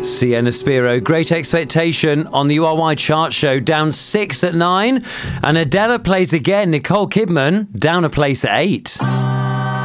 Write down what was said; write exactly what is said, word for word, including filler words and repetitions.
Sienna Spiro, Great Expectation on the U R Y chart show, down six at nine. And Adele plays again, Nicole Kidman, down a place at eight.